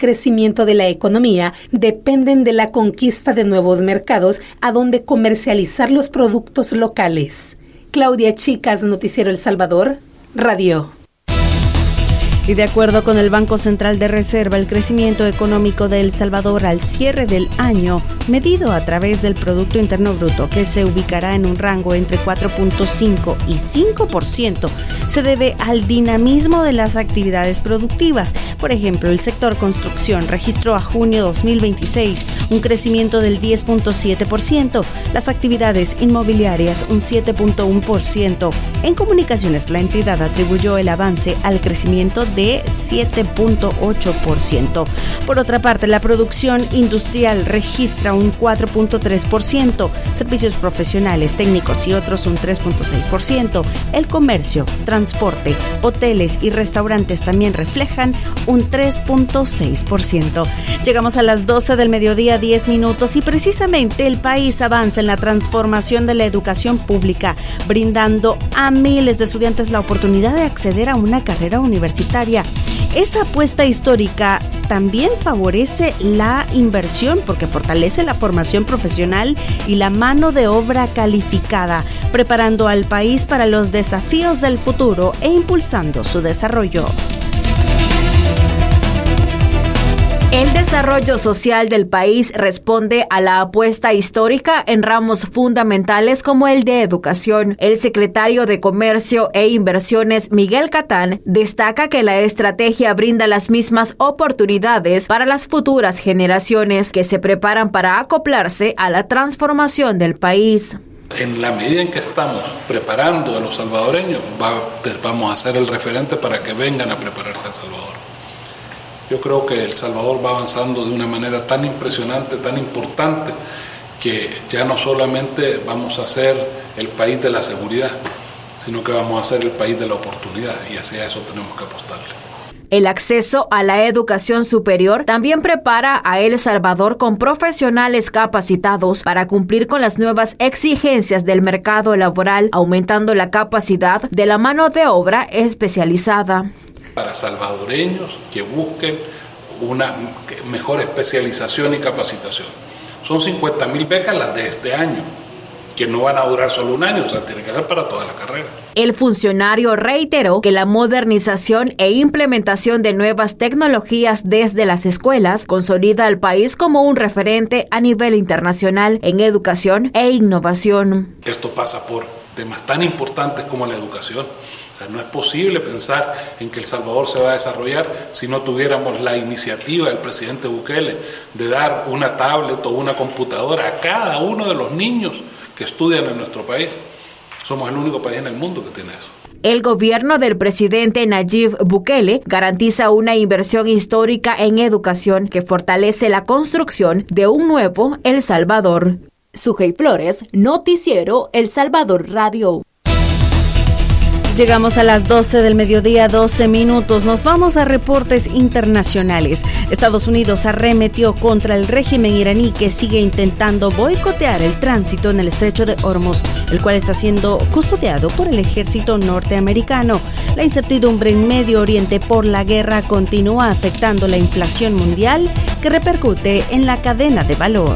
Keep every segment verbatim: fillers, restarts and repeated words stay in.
crecimiento de la economía dependen de la conquista de nuevos mercados a donde comercializar los productos locales. Claudia Chicas, Noticiero El Salvador, Radio. Y de acuerdo con el Banco Central de Reserva, el crecimiento económico de El Salvador al cierre del año, medido a través del Producto Interno Bruto, que se ubicará en un rango entre cuatro punto cinco y cinco por ciento, se debe al dinamismo de las actividades productivas. Por ejemplo, el sector construcción registró a junio dos mil veintiséis un crecimiento del diez punto siete por ciento, las actividades inmobiliarias un siete punto uno por ciento. En comunicaciones, la entidad atribuyó el avance al crecimiento de siete punto ocho por ciento. Por otra parte, la producción industrial registra un cuatro punto tres por ciento, servicios profesionales, técnicos y otros un tres punto seis por ciento. El comercio, transporte, hoteles y restaurantes también reflejan un tres punto seis por ciento. Llegamos a las doce del mediodía, diez minutos, y precisamente el país avanza en la transformación de la educación pública, brindando a miles de estudiantes la oportunidad de acceder a una carrera universitaria. Esa apuesta histórica también favorece la inversión porque fortalece la formación profesional y la mano de obra calificada, preparando al país para los desafíos del futuro e impulsando su desarrollo. El desarrollo social del país responde a la apuesta histórica en ramos fundamentales como el de educación. El secretario de Comercio e Inversiones, Miguel Catán, destaca que la estrategia brinda las mismas oportunidades para las futuras generaciones que se preparan para acoplarse a la transformación del país. En la medida en que estamos preparando a los salvadoreños, va, vamos a ser el referente para que vengan a prepararse a El Salvador. Yo creo que El Salvador va avanzando de una manera tan impresionante, tan importante, que ya no solamente vamos a ser el país de la seguridad, sino que vamos a ser el país de la oportunidad, y hacia eso tenemos que apostarle. El acceso a la educación superior también prepara a El Salvador con profesionales capacitados para cumplir con las nuevas exigencias del mercado laboral, aumentando la capacidad de la mano de obra especializada. Para salvadoreños que busquen una mejor especialización y capacitación. Son cincuenta mil becas las de este año, que no van a durar solo un año, o sea, tiene que ser para toda la carrera. El funcionario reiteró que la modernización e implementación de nuevas tecnologías desde las escuelas consolida al país como un referente a nivel internacional en educación e innovación. Esto pasa por temas tan importantes como la educación. No es posible pensar en que El Salvador se va a desarrollar si no tuviéramos la iniciativa del presidente Bukele de dar una tablet o una computadora a cada uno de los niños que estudian en nuestro país. Somos el único país en el mundo que tiene eso. El gobierno del presidente Nayib Bukele garantiza una inversión histórica en educación que fortalece la construcción de un nuevo El Salvador. Sujei Flores, Noticiero El Salvador Radio. Llegamos a las doce del mediodía, doce minutos. Nos vamos a reportes internacionales. Estados Unidos arremetió contra el régimen iraní que sigue intentando boicotear el tránsito en el estrecho de Hormuz, el cual está siendo custodiado por el ejército norteamericano. La incertidumbre en Medio Oriente por la guerra continúa afectando la inflación mundial que repercute en la cadena de valor.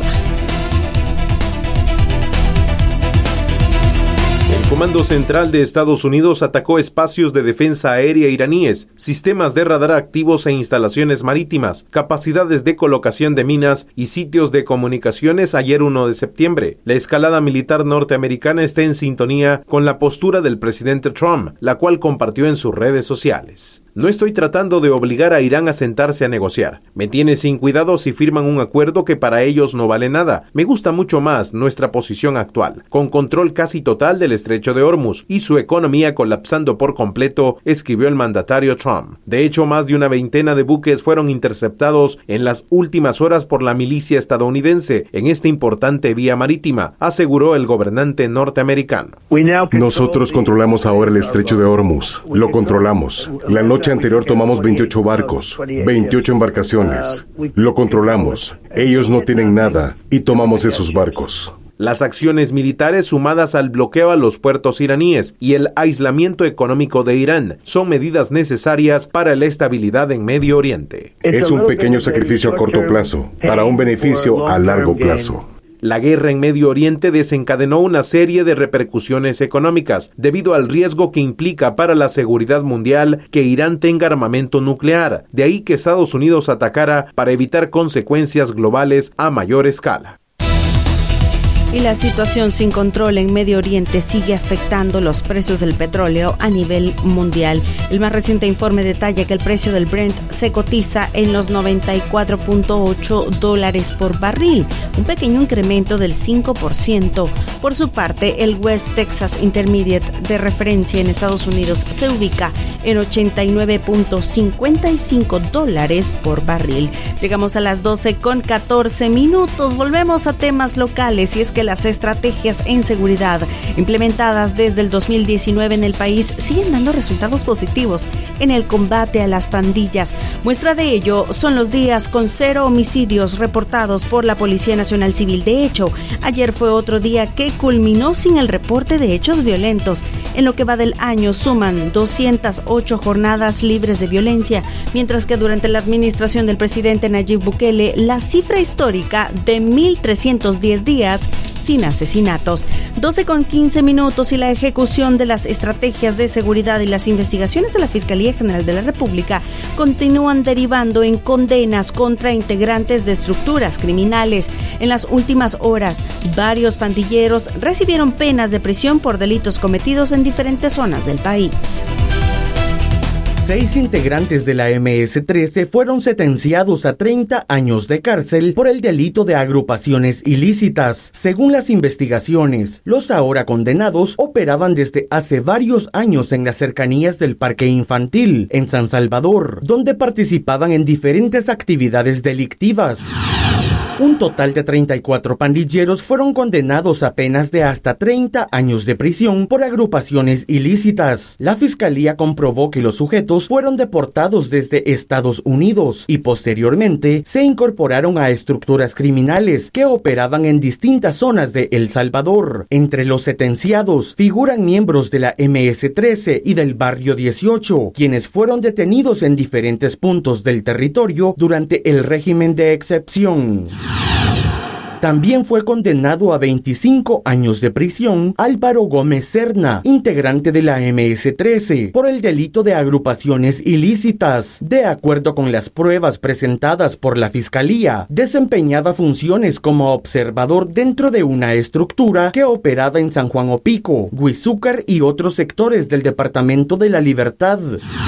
El Comando Central de Estados Unidos atacó espacios de defensa aérea iraníes, sistemas de radar activos e instalaciones marítimas, capacidades de colocación de minas y sitios de comunicaciones ayer primero de septiembre. La escalada militar norteamericana está en sintonía con la postura del presidente Trump, la cual compartió en sus redes sociales. No estoy tratando de obligar a Irán a sentarse a negociar. Me tiene sin cuidado si firman un acuerdo que para ellos no vale nada. Me gusta mucho más nuestra posición actual, con control casi total del estrecho de Hormuz y su economía colapsando por completo, escribió el mandatario Trump. De hecho, más de una veintena de buques fueron interceptados en las últimas horas por la milicia estadounidense en esta importante vía marítima, aseguró el gobernante norteamericano. Nosotros controlamos ahora el estrecho de Hormuz. Lo controlamos. La noche anterior tomamos veintiocho barcos, veintiocho embarcaciones. Lo controlamos. Ellos no tienen nada y tomamos esos barcos. Las acciones militares sumadas al bloqueo a los puertos iraníes y el aislamiento económico de Irán son medidas necesarias para la estabilidad en Medio Oriente. Es un pequeño sacrificio a corto plazo para un beneficio a largo plazo. La guerra en Medio Oriente desencadenó una serie de repercusiones económicas debido al riesgo que implica para la seguridad mundial que Irán tenga armamento nuclear. De ahí que Estados Unidos atacara para evitar consecuencias globales a mayor escala. Y la situación sin control en Medio Oriente sigue afectando los precios del petróleo a nivel mundial. El más reciente informe detalla que el precio del Brent se cotiza en los noventa y cuatro punto ocho dólares por barril, un pequeño incremento del cinco por ciento. Por su parte, el West Texas Intermediate de referencia en Estados Unidos se ubica en ochenta y nueve punto cincuenta y cinco dólares por barril. Llegamos a las doce con catorce minutos. Volvemos a temas locales y es que las estrategias en seguridad implementadas desde el dos mil diecinueve en el país siguen dando resultados positivos en el combate a las pandillas. Muestra de ello son los días con cero homicidios reportados por la Policía Nacional Civil. De hecho, ayer fue otro día que culminó sin el reporte de hechos violentos. En lo que va del año suman doscientas ocho jornadas libres de violencia, mientras que durante la administración del presidente Nayib Bukele, la cifra histórica de mil trescientos diez días sin asesinatos. doce con quince minutos y la ejecución de las estrategias de seguridad y las investigaciones de la Fiscalía General de la República continúan derivando en condenas contra integrantes de estructuras criminales. En las últimas horas, varios pandilleros recibieron penas de prisión por delitos cometidos en diferentes zonas del país. Seis integrantes de la eme ese trece fueron sentenciados a treinta años de cárcel por el delito de agrupaciones ilícitas. Según las investigaciones, los ahora condenados operaban desde hace varios años en las cercanías del Parque Infantil, en San Salvador, donde participaban en diferentes actividades delictivas. Un total de treinta y cuatro pandilleros fueron condenados a penas de hasta treinta años de prisión por agrupaciones ilícitas. La fiscalía comprobó que los sujetos fueron deportados desde Estados Unidos y posteriormente se incorporaron a estructuras criminales que operaban en distintas zonas de El Salvador. Entre los sentenciados figuran miembros de la eme ese trece y del Barrio dieciocho, quienes fueron detenidos en diferentes puntos del territorio durante el régimen de excepción. También fue condenado a veinticinco años de prisión Álvaro Gómez Serna, integrante de la eme ese trece, por el delito de agrupaciones ilícitas. De acuerdo con las pruebas presentadas por la Fiscalía, desempeñaba funciones como observador dentro de una estructura que operaba en San Juan Opico, Huizúcar y otros sectores del Departamento de la Libertad.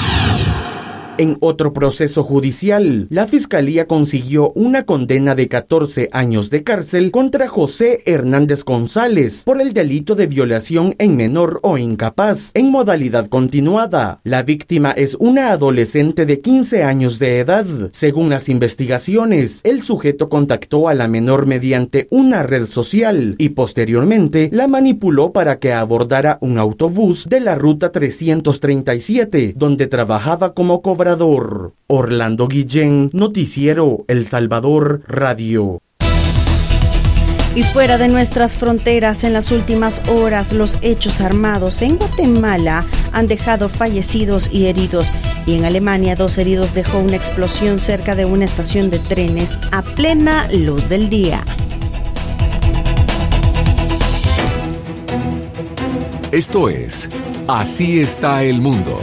En otro proceso judicial, la Fiscalía consiguió una condena de catorce años de cárcel contra José Hernández González por el delito de violación en menor o incapaz, en modalidad continuada. La víctima es una adolescente de quince años de edad. Según las investigaciones, el sujeto contactó a la menor mediante una red social y posteriormente la manipuló para que abordara un autobús de la ruta trescientos treinta y siete, donde trabajaba como cobrador. Orlando Guillén, Noticiero El Salvador Radio. Y fuera de nuestras fronteras, en las últimas horas, los hechos armados en Guatemala han dejado fallecidos y heridos. Y en Alemania, dos heridos dejó una explosión cerca de una estación de trenes a plena luz del día. Esto es Así está el mundo.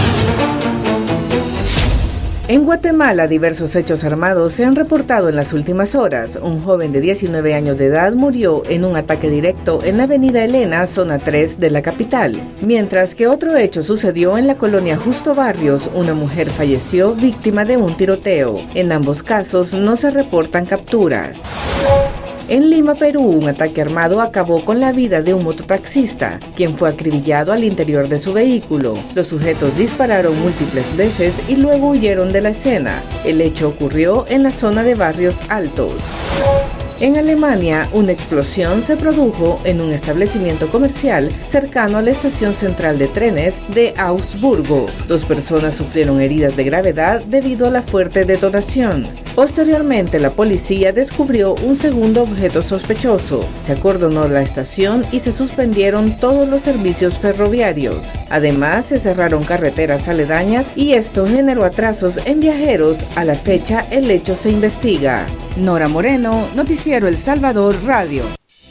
En Guatemala, diversos hechos armados se han reportado en las últimas horas. Un joven de diecinueve años de edad murió en un ataque directo en la avenida Elena, zona tres de la capital. Mientras que otro hecho sucedió en la colonia Justo Barrios, una mujer falleció víctima de un tiroteo. En ambos casos no se reportan capturas. En Lima, Perú, un ataque armado acabó con la vida de un mototaxista, quien fue acribillado al interior de su vehículo. Los sujetos dispararon múltiples veces y luego huyeron de la escena. El hecho ocurrió en la zona de Barrios Altos. En Alemania, una explosión se produjo en un establecimiento comercial cercano a la estación central de trenes de Augsburgo. Dos personas sufrieron heridas de gravedad debido a la fuerte detonación. Posteriormente, la policía descubrió un segundo objeto sospechoso. Se acordonó la estación y se suspendieron todos los servicios ferroviarios. Además, se cerraron carreteras aledañas y esto generó atrasos en viajeros. A la fecha, el hecho se investiga. Nora Moreno, Noticiero El Salvador Radio.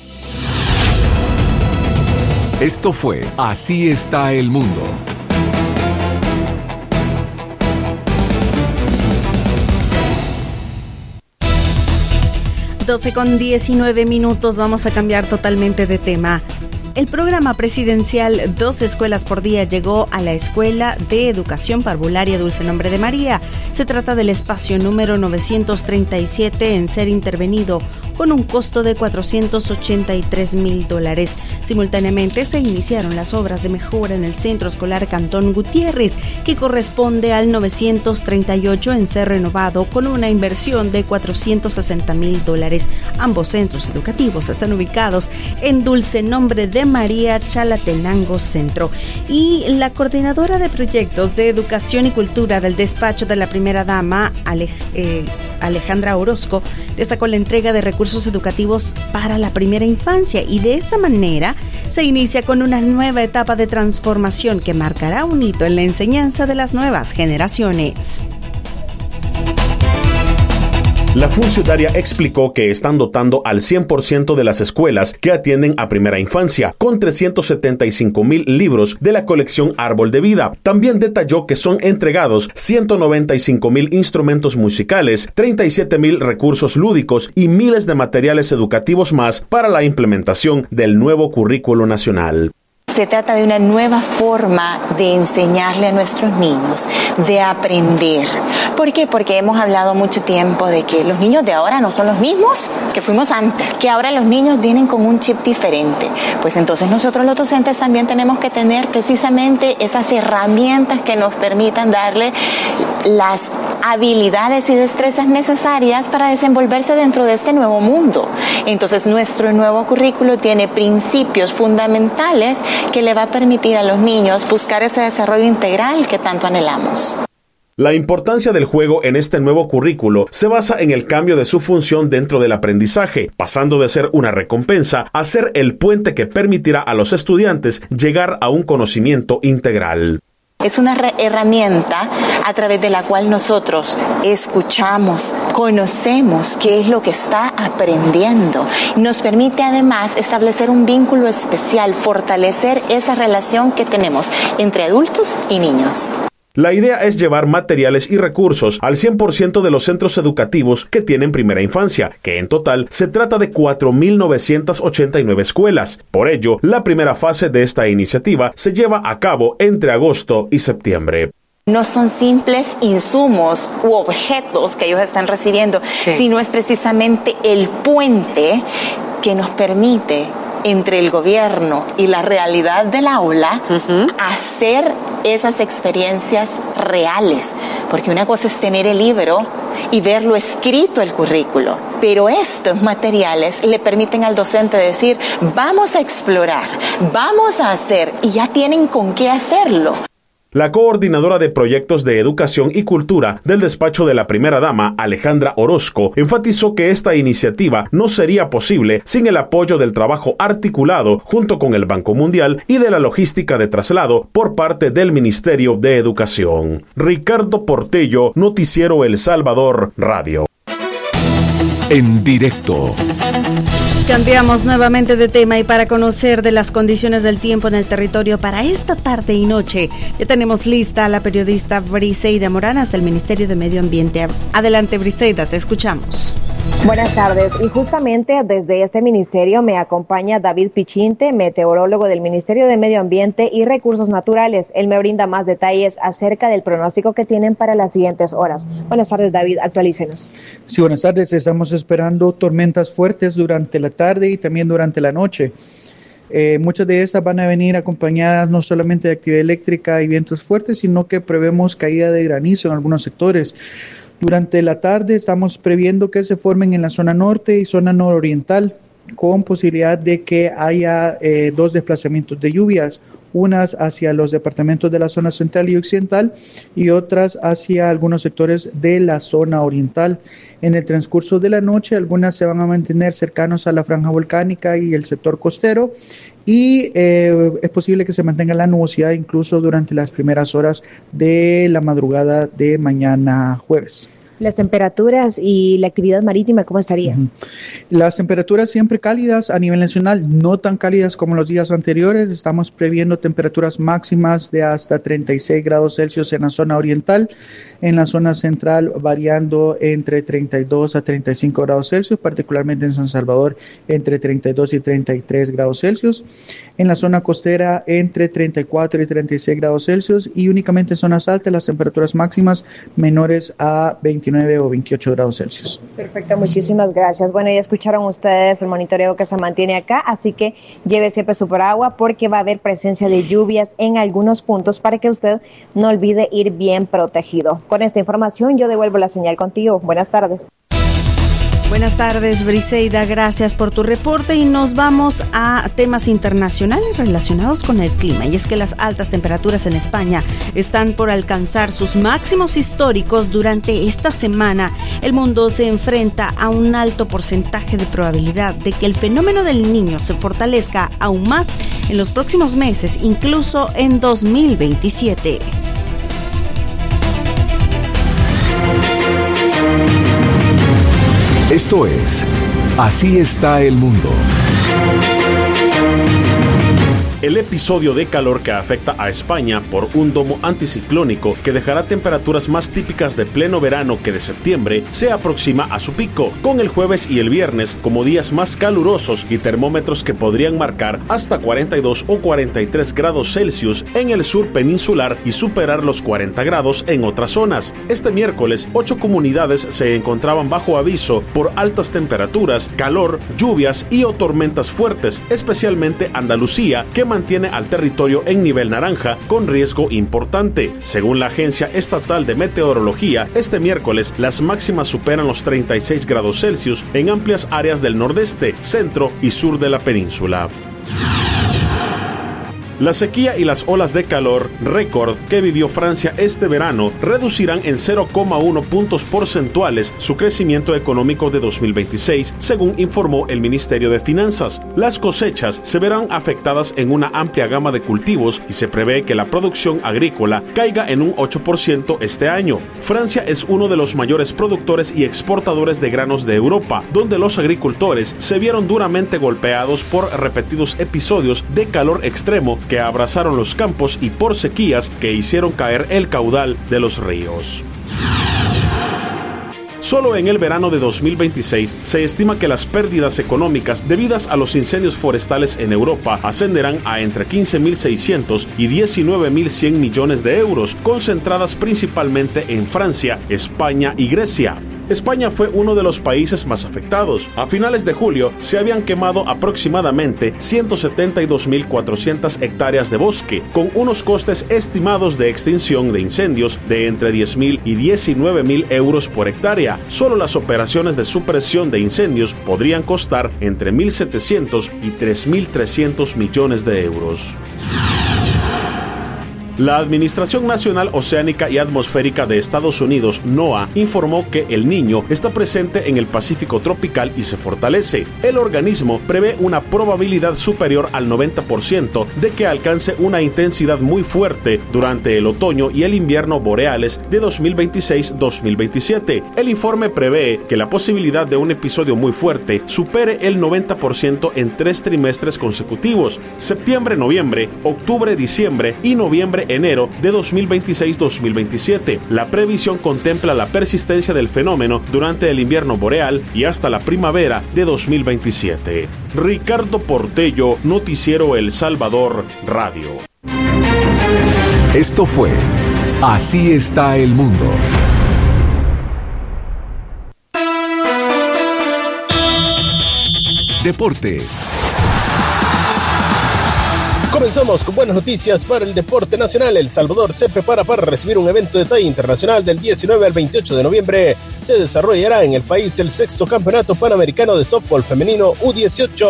Esto fue Así está el mundo. doce con diecinueve minutos, vamos a cambiar totalmente de tema. El programa presidencial Dos Escuelas por Día llegó a la Escuela de Educación Parvularia Dulce Nombre de María. Se trata del espacio número novecientos treinta y siete en ser intervenido, con un costo de cuatrocientos ochenta y tres mil dólares. Simultáneamente se iniciaron las obras de mejora en el Centro Escolar Cantón Gutiérrez, que corresponde al novecientos treinta y ocho en ser renovado con una inversión de cuatrocientos sesenta mil dólares. Ambos centros educativos están ubicados en Dulce Nombre de María, Chalatenango Centro. Y la coordinadora de proyectos de educación y cultura del despacho de la primera dama, Alej, eh, Alejandra Orozco, destacó la entrega de recursos educativos para la primera infancia, y de esta manera se inicia con una nueva etapa de transformación que marcará un hito en la enseñanza de las nuevas generaciones. La funcionaria explicó que están dotando al cien por ciento de las escuelas que atienden a primera infancia, con trescientos setenta y cinco mil libros de la colección Árbol de Vida. También detalló que son entregados ciento noventa y cinco mil instrumentos musicales, treinta y siete mil recursos lúdicos y miles de materiales educativos más para la implementación del nuevo currículo nacional. Se trata de una nueva forma de enseñarle a nuestros niños, de aprender. ¿Por qué? Porque hemos hablado mucho tiempo de que los niños de ahora no son los mismos que fuimos antes, que ahora los niños vienen con un chip diferente. Pues entonces nosotros los docentes también tenemos que tener precisamente esas herramientas que nos permitan darle las habilidades y destrezas necesarias para desenvolverse dentro de este nuevo mundo. Entonces nuestro nuevo currículo tiene principios fundamentales que le va a permitir a los niños buscar ese desarrollo integral que tanto anhelamos. La importancia del juego en este nuevo currículo se basa en el cambio de su función dentro del aprendizaje, pasando de ser una recompensa a ser el puente que permitirá a los estudiantes llegar a un conocimiento integral. Es una herramienta a través de la cual nosotros escuchamos, conocemos qué es lo que está aprendiendo. Nos permite además establecer un vínculo especial, fortalecer esa relación que tenemos entre adultos y niños. La idea es llevar materiales y recursos al cien por ciento de los centros educativos que tienen primera infancia, que en total se trata de cuatro mil novecientas ochenta y nueve escuelas. Por ello, la primera fase de esta iniciativa se lleva a cabo entre agosto y septiembre. No son simples insumos u objetos que ellos están recibiendo, sí, sino es precisamente el puente que nos permite entre el gobierno y la realidad del aula, uh-huh, hacer esas experiencias reales. Porque una cosa es tener el libro y verlo escrito el currículo, pero estos materiales le permiten al docente decir, vamos a explorar, vamos a hacer, y ya tienen con qué hacerlo. La coordinadora de proyectos de educación y cultura del despacho de la primera dama, Alejandra Orozco, enfatizó que esta iniciativa no sería posible sin el apoyo del trabajo articulado junto con el Banco Mundial y de la logística de traslado por parte del Ministerio de Educación. Ricardo Portello, Noticiero El Salvador Radio. En directo. Cambiamos nuevamente de tema, y para conocer de las condiciones del tiempo en el territorio para esta tarde y noche, ya tenemos lista a la periodista Briseida Moranas del Ministerio de Medio Ambiente. Adelante, Briseida, te escuchamos. Buenas tardes, y justamente desde este ministerio me acompaña David Pichinte, meteorólogo del Ministerio de Medio Ambiente y Recursos Naturales. Él me brinda más detalles acerca del pronóstico que tienen para las siguientes horas. Buenas tardes, David, actualícenos. Sí, buenas tardes, estamos esperando tormentas fuertes durante la tarde y también durante la noche. Eh, muchas de estas van a venir acompañadas no solamente de actividad eléctrica y vientos fuertes, sino que prevemos caída de granizo en algunos sectores. Durante la tarde estamos previendo que se formen en la zona norte y zona nororiental, con posibilidad de que haya eh, dos desplazamientos de lluvias, unas hacia los departamentos de la zona central y occidental y otras hacia algunos sectores de la zona oriental. En el transcurso de la noche, algunas se van a mantener cercanos a la franja volcánica y el sector costero, y eh, es posible que se mantenga la nubosidad incluso durante las primeras horas de la madrugada de mañana jueves. Las temperaturas y la actividad marítima, ¿cómo estaría? Uh-huh. Las temperaturas siempre cálidas a nivel nacional, no tan cálidas como los días anteriores. Estamos previendo temperaturas máximas de hasta treinta y seis grados Celsius en la zona oriental, en la zona central variando entre treinta y dos a treinta y cinco grados Celsius, particularmente en San Salvador entre treinta y dos y treinta y tres grados Celsius. En la zona costera entre treinta y cuatro y treinta y seis grados Celsius, y únicamente en zonas altas las temperaturas máximas menores a veintinueve o veintiocho grados Celsius. Perfecto, muchísimas gracias. Bueno, ya escucharon ustedes el monitoreo que se mantiene acá, así que lleve siempre su paraguas porque va a haber presencia de lluvias en algunos puntos para que usted no olvide ir bien protegido. Con esta información yo devuelvo la señal contigo. Buenas tardes. Buenas tardes, Briseida, gracias por tu reporte y nos vamos a temas internacionales relacionados con el clima. Y es que las altas temperaturas en España están por alcanzar sus máximos históricos durante esta semana. El mundo se enfrenta a un alto porcentaje de probabilidad de que el fenómeno del Niño se fortalezca aún más en los próximos meses, incluso en dos mil veintisiete. Esto es Así está el mundo. El episodio de calor que afecta a España por un domo anticiclónico que dejará temperaturas más típicas de pleno verano que de septiembre se aproxima a su pico, con el jueves y el viernes como días más calurosos y termómetros que podrían marcar hasta cuarenta y dos o cuarenta y tres grados Celsius en el sur peninsular y superar los cuarenta grados en otras zonas. Este miércoles, ocho comunidades se encontraban bajo aviso por altas temperaturas, calor, lluvias y o tormentas fuertes, especialmente Andalucía, que mantiene al territorio en nivel naranja con riesgo importante. Según la Agencia Estatal de Meteorología, este miércoles las máximas superan los treinta y seis grados Celsius en amplias áreas del nordeste, centro y sur de la península. La sequía y las olas de calor récord que vivió Francia este verano reducirán en cero coma uno puntos porcentuales su crecimiento económico de dos mil veintiséis, según informó el Ministerio de Finanzas. Las cosechas se verán afectadas en una amplia gama de cultivos y se prevé que la producción agrícola caiga en un ocho por ciento este año. Francia es uno de los mayores productores y exportadores de granos de Europa, donde los agricultores se vieron duramente golpeados por repetidos episodios de calor extremo que abrazaron los campos y por sequías que hicieron caer el caudal de los ríos. Solo en el verano de dos mil veintiséis se estima que las pérdidas económicas debidas a los incendios forestales en Europa ascenderán a entre quince mil seiscientos y diecinueve mil cien millones de euros, concentradas principalmente en Francia, España y Grecia. España fue uno de los países más afectados. A finales de julio se habían quemado aproximadamente ciento setenta y dos mil cuatrocientas hectáreas de bosque, con unos costes estimados de extinción de incendios de entre diez mil y diecinueve mil euros por hectárea. Solo las operaciones de supresión de incendios podrían costar entre mil setecientos y tres mil trescientos millones de euros. La Administración Nacional Oceánica y Atmosférica de Estados Unidos, NOAA, informó que el Niño está presente en el Pacífico tropical y se fortalece. El organismo prevé una probabilidad superior al noventa por ciento de que alcance una intensidad muy fuerte durante el otoño y el invierno boreales de dos mil veintiséis a dos mil veintisiete. El informe prevé que la posibilidad de un episodio muy fuerte supere el noventa por ciento en tres trimestres consecutivos: septiembre, noviembre, octubre, diciembre y noviembre, enero de dos mil veintiséis a dos mil veintisiete. La previsión contempla la persistencia del fenómeno durante el invierno boreal y hasta la primavera de dos mil veintisiete. Ricardo Portello, Noticiero El Salvador Radio. Esto fue Así está el mundo. Deportes. Comenzamos con buenas noticias para el deporte nacional. El Salvador se prepara para recibir un evento de talla internacional del diecinueve al veintiocho de noviembre. Se desarrollará en el país el sexto campeonato panamericano de softball femenino U dieciocho.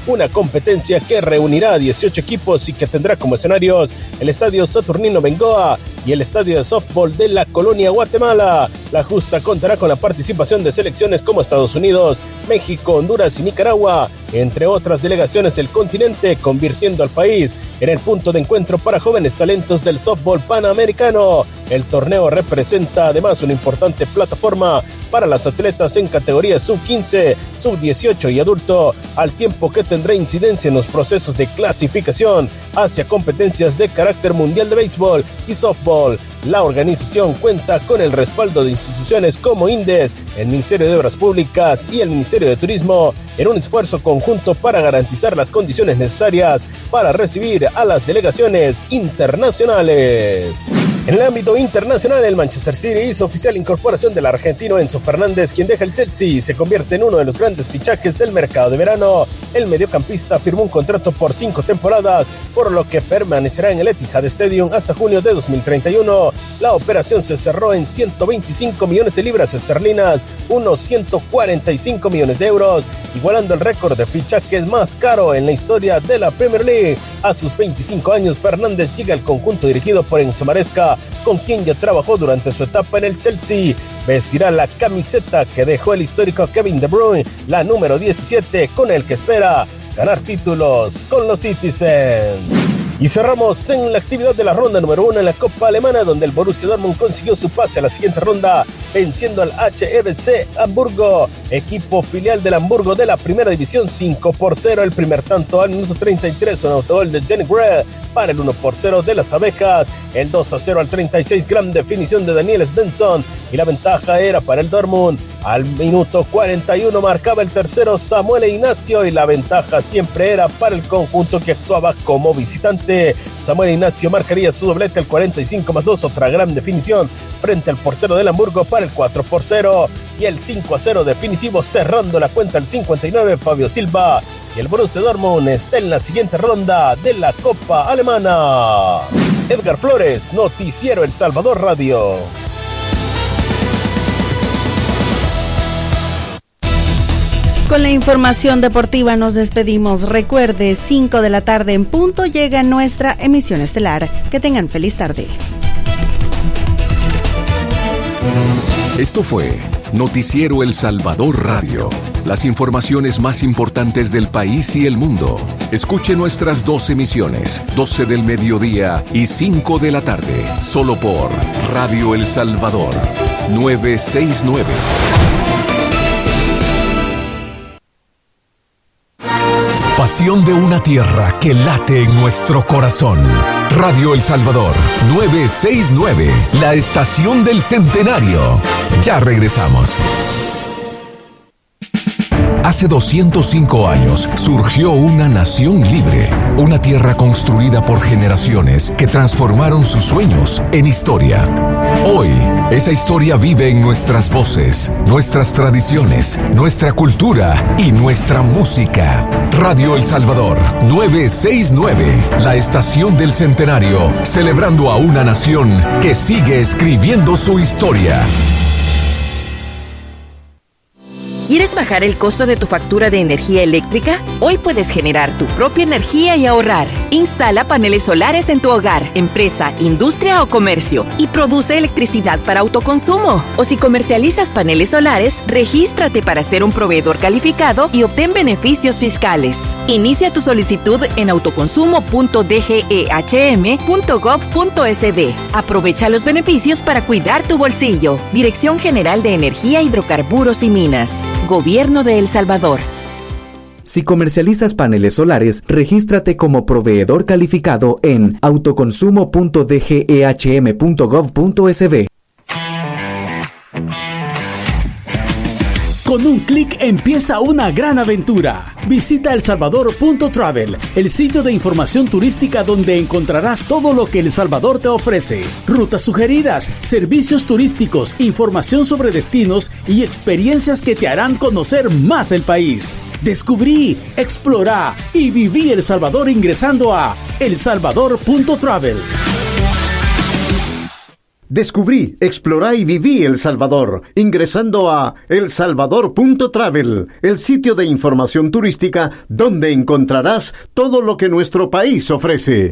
una competencia que reunirá a dieciocho equipos y que tendrá como escenarios el Estadio Saturnino Bengoa y el Estadio de Softball de la Colonia Guatemala. La justa contará con la participación de selecciones como Estados Unidos, México, Honduras y Nicaragua, entre otras delegaciones del continente, convirtiendo al país en el punto de encuentro para jóvenes talentos del softball panamericano. El torneo representa además una importante plataforma para las atletas en categorías sub quince, sub dieciocho y adulto, al tiempo que tendrá incidencia en los procesos de clasificación hacia competencias de carácter mundial de béisbol y softball. La organización cuenta con el respaldo de instituciones como INDES, el Ministerio de Obras Públicas y el Ministerio de Turismo, en un esfuerzo conjunto para garantizar las condiciones necesarias para recibir a las delegaciones internacionales. En el ámbito internacional, el Manchester City hizo oficial la incorporación del argentino Enzo Fernández, quien deja el Chelsea y se convierte en uno de los grandes fichajes del mercado de verano. El mediocampista firmó un contrato por cinco temporadas, por lo que permanecerá en el Etihad Stadium hasta junio de dos mil treinta y uno. La operación se cerró en ciento veinticinco millones de libras esterlinas, unos ciento cuarenta y cinco millones de euros, igualando el récord de fichajes más caro en la historia de la Premier League. A sus veinticinco años, Fernández llega al conjunto dirigido por Enzo Maresca, con quien ya trabajó durante su etapa en el Chelsea. Vestirá la camiseta que dejó el histórico Kevin De Bruyne, la número diecisiete, con el que espera ganar títulos con los Citizens. Y cerramos en la actividad de la ronda número uno en la Copa Alemana, donde el Borussia Dortmund consiguió su pase a la siguiente ronda, venciendo al H E B C Hamburgo, equipo filial del Hamburgo de la primera división, cinco por cero. El primer tanto al minuto treinta y tres, un autogol de Jenny Grell para el uno por cero de las abejas. El dos a cero al treinta y seis, gran definición de Daniel Svensson, y la ventaja era para el Dortmund. Al minuto cuarenta y uno marcaba el tercero Samuel Ignacio, y la ventaja siempre era para el conjunto que actuaba como visitante. Samuel Ignacio marcaría su doblete al cuarenta y cinco más dos, otra gran definición frente al portero del Hamburgo para el cuatro por cero, y el cinco a cero definitivo cerrando la cuenta al cincuenta y nueve, Fabio Silva. Y el Borussia Dortmund está en la siguiente ronda de la Copa Alemana. Edgar Flores, Noticiero El Salvador Radio. Con la información deportiva nos despedimos. Recuerde, cinco de la tarde en punto llega nuestra emisión estelar. Que tengan feliz tarde. Esto fue Noticiero El Salvador Radio. Las informaciones más importantes del país y el mundo. Escuche nuestras dos emisiones, doce del mediodía y cinco de la tarde, solo por Radio El Salvador, novecientos sesenta y nueve. Pasión de una tierra que late en nuestro corazón. Radio El Salvador, novecientos sesenta y nueve, la estación del centenario. Ya regresamos. Hace doscientos cinco años surgió una nación libre, una tierra construida por generaciones que transformaron sus sueños en historia. Hoy, esa historia vive en nuestras voces, nuestras tradiciones, nuestra cultura y nuestra música. Radio El Salvador, novecientos sesenta y nueve, la estación del centenario, celebrando a una nación que sigue escribiendo su historia. ¿Quieres bajar el costo de tu factura de energía eléctrica? Hoy puedes generar tu propia energía y ahorrar. Instala paneles solares en tu hogar, empresa, industria o comercio y produce electricidad para autoconsumo. O si comercializas paneles solares, regístrate para ser un proveedor calificado y obtén beneficios fiscales. Inicia tu solicitud en autoconsumo punto d g e h m punto gov punto s b. Aprovecha los beneficios para cuidar tu bolsillo. Dirección General de Energía, Hidrocarburos y Minas. Gobierno de El Salvador. Si comercializas paneles solares, regístrate como proveedor calificado en autoconsumo punto d g e h m punto gov punto s b. Con un clic empieza una gran aventura. Visita el salvador punto travel, el sitio de información turística donde encontrarás todo lo que El Salvador te ofrece. Rutas sugeridas, servicios turísticos, información sobre destinos y experiencias que te harán conocer más el país. Descubrí, explorá y viví El Salvador ingresando a el salvador punto travel. Descubrí, explorá y viví El Salvador ingresando a el salvador punto travel, el sitio de información turística donde encontrarás todo lo que nuestro país ofrece.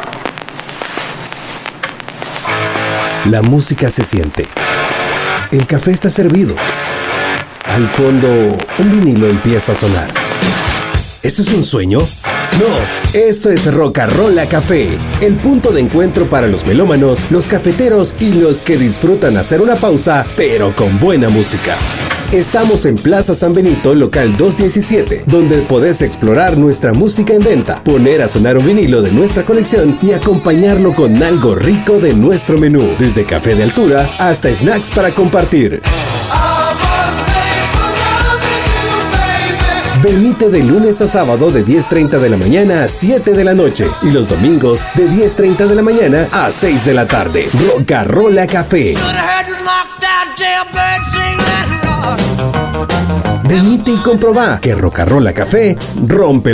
La música se siente. El café está servido. Al fondo, un vinilo empieza a sonar. ¿Esto es un sueño? No, esto es Rocarola Café, el punto de encuentro para los melómanos, los cafeteros y los que disfrutan hacer una pausa, pero con buena música. Estamos en Plaza San Benito, local doscientos diecisiete, donde podés explorar nuestra música en venta, poner a sonar un vinilo de nuestra colección y acompañarlo con algo rico de nuestro menú, desde café de altura hasta snacks para compartir. Venite de lunes a sábado de diez treinta de la mañana a siete de la noche y los domingos de diez treinta de la mañana a seis de la tarde. Rocarola Café. Venite y comprobá que Rocarola Café rompe